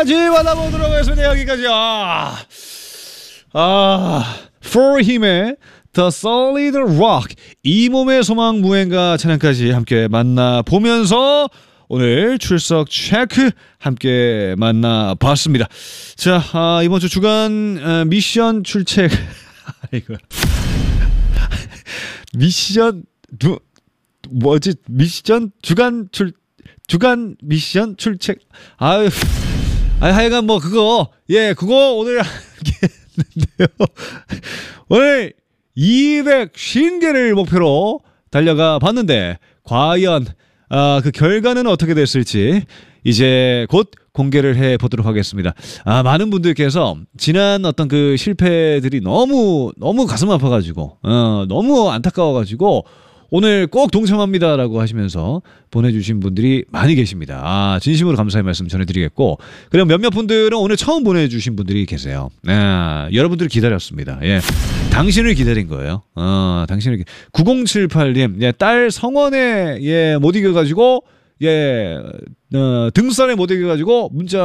같이 만나보도록 하겠습니다. 여기까지요. For 힘의 The Solid Rock, 이 몸의 소망 무행가 찬양까지 함께 만나보면서 오늘 출석 체크 함께 만나봤습니다. 자, 이번 주 주간 미션 출첵 이거 미션 미션 주간 미션 출첵. 하여간 뭐 그거 그거 오늘 하겠는데요. 오늘 250개를 목표로 달려가 봤는데 과연 그 결과는 어떻게 됐을지 이제 곧 공개를 해 보도록 하겠습니다. 많은 분들께서 지난 어떤 그 실패들이 너무 가슴 아파가지고 너무 안타까워가지고 오늘 꼭 동참합니다라고 하시면서 보내주신 분들이 많이 계십니다. 진심으로 감사의 말씀 전해드리겠고, 그리고 몇몇 분들은 오늘 처음 보내주신 분들이 계세요. 여러분들을 기다렸습니다. 당신을 기다린 거예요. 9078님, 딸 성원에 못 이겨가지고 등산에 못 이겨가지고 문자